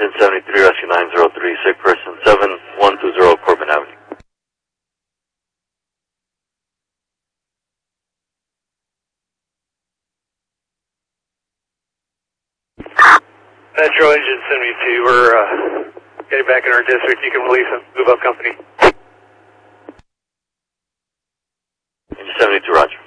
Engine 73, rescue 903, sick person 7120 Corbin Avenue. Metro Engine 72, we're getting back in our district. You can release them. Move up company. Engine 72, roger.